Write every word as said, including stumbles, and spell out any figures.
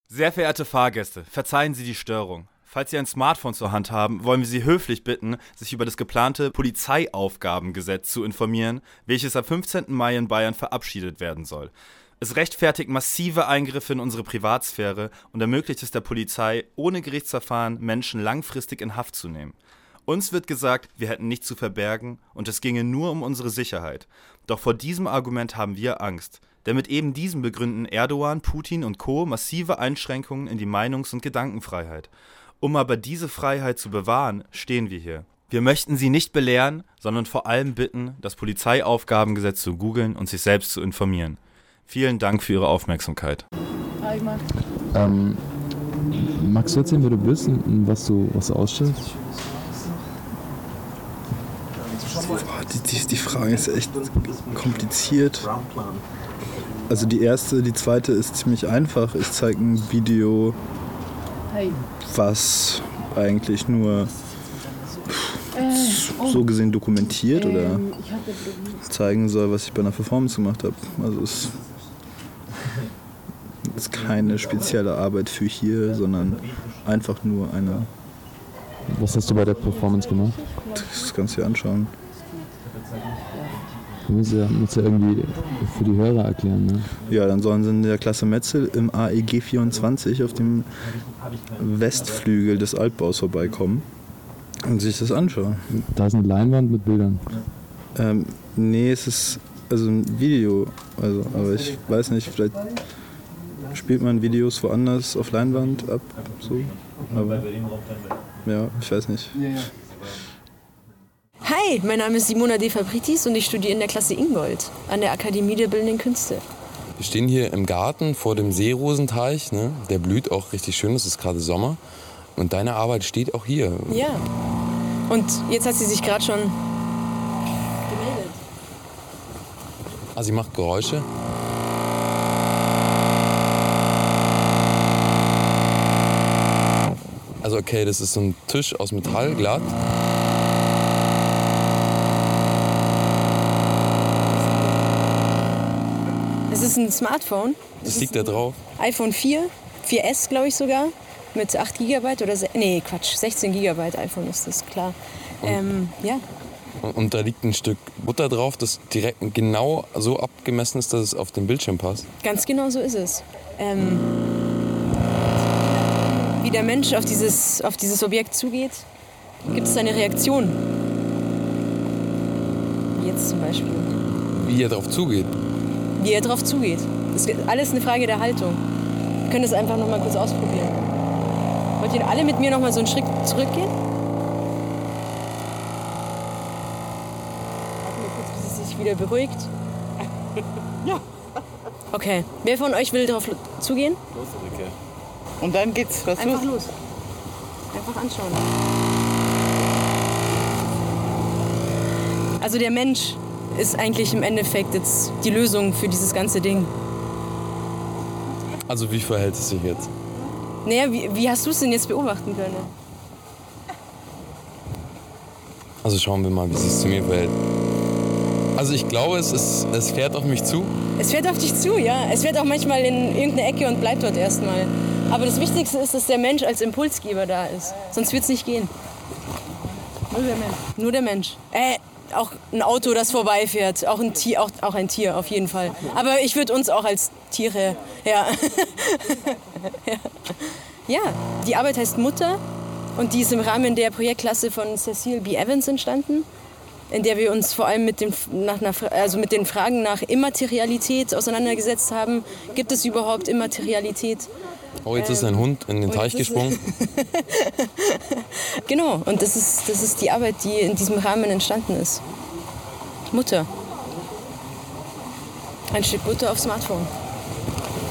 Sehr verehrte Fahrgäste, verzeihen Sie die Störung. Falls Sie ein Smartphone zur Hand haben, wollen wir Sie höflich bitten, sich über das geplante Polizeiaufgabengesetz zu informieren, welches am fünfzehnten Mai in Bayern verabschiedet werden soll. Es rechtfertigt massive Eingriffe in unsere Privatsphäre und ermöglicht es der Polizei, ohne Gerichtsverfahren Menschen langfristig in Haft zu nehmen. Uns wird gesagt, wir hätten nichts zu verbergen und es ginge nur um unsere Sicherheit. Doch vor diesem Argument haben wir Angst. Denn mit eben diesem begründen Erdogan, Putin und Co. massive Einschränkungen in die Meinungs- und Gedankenfreiheit. Um aber diese Freiheit zu bewahren, stehen wir hier. Wir möchten Sie nicht belehren, sondern vor allem bitten, das Polizeiaufgabengesetz zu googeln und sich selbst zu informieren. Vielen Dank für Ihre Aufmerksamkeit. Ähm, magst du erzählen, wer du bist und was du, was du ausstellst? Die, die, die Frage ist echt kompliziert. Also die erste, die zweite ist ziemlich einfach. Ich zeige ein Video, was eigentlich nur so gesehen dokumentiert oder zeigen soll, was ich bei einer Performance gemacht habe. Also es ist keine spezielle Arbeit für hier, sondern einfach nur eine. Was hast du bei der Performance gemacht? Das kannst du dir anschauen. Du musst ja, musst ja irgendwie für die Hörer erklären, ne? Ja, dann sollen sie in der Klasse Metzel im A E G vierundzwanzig auf dem Westflügel des Altbaus vorbeikommen und sich das anschauen. Da ist eine Leinwand mit Bildern. Ähm, nee, es ist also ein Video, also, aber ich weiß nicht, vielleicht spielt man Videos woanders auf Leinwand ab, so. Aber, ja, ich weiß nicht. Hi, mein Name ist Simona De Fabritis und ich studiere in der Klasse Ingold an der Akademie der Bildenden Künste. Wir stehen hier im Garten vor dem Seerosenteich, ne? Der blüht auch richtig schön, es ist gerade Sommer. Und deine Arbeit steht auch hier. Ja, und jetzt hat sie sich gerade schon gemeldet. Ah, sie macht Geräusche. Also okay, das ist so ein Tisch aus Metall, glatt. Es ist ein Smartphone. Das liegt da drauf. iPhone vier, vier S glaube ich sogar, mit acht Gigabyte oder, se- nee Quatsch, sechzehn Gigabyte iPhone ist das, klar. Ähm, ja. Und, und da liegt ein Stück Butter drauf, das direkt genau so abgemessen ist, dass es auf den Bildschirm passt. Ganz genau so ist es. Ähm, wie der Mensch auf dieses, auf dieses Objekt zugeht, gibt es eine Reaktion. Wie jetzt zum Beispiel. Wie er darauf zugeht. Wie er drauf zugeht. Das ist alles eine Frage der Haltung. Wir können das einfach noch mal kurz ausprobieren. Wollt ihr alle mit mir noch mal so einen Schritt zurückgehen? Warten wir kurz, bis es sich wieder beruhigt. Ja. Okay. Wer von euch will darauf zugehen? Los, Ulrike. Und dann geht's, was Einfach los? los. Einfach anschauen. Also der Mensch ist eigentlich im Endeffekt jetzt die Lösung für dieses ganze Ding. Also wie verhält es sich jetzt? Naja, wie, wie hast du es denn jetzt beobachten können? Also schauen wir mal, wie es sich zu mir verhält. Also ich glaube, es, ist, es fährt auf mich zu. Es fährt auf dich zu, ja. Es fährt auch manchmal in irgendeine Ecke und bleibt dort erstmal. Aber das Wichtigste ist, dass der Mensch als Impulsgeber da ist. Sonst wird es nicht gehen. Nur der Mensch. Nur der Mensch. Äh, auch ein Auto, das vorbeifährt. Auch ein Tier, auch, auch ein Tier, auf jeden Fall. Aber ich würde uns auch als Tiere, ja. ja. Ja, die Arbeit heißt Mutter und die ist im Rahmen der Projektklasse von Cecile B. Evans entstanden, in der wir uns vor allem mit den, nach einer, also mit den Fragen nach Immaterialität auseinandergesetzt haben. Gibt es überhaupt Immaterialität? Oh, jetzt ist ein Hund in den Teich gesprungen. Genau, und das ist, das ist die Arbeit, die in diesem Rahmen entstanden ist. Mutter. Ein Stück Butter auf Smartphone.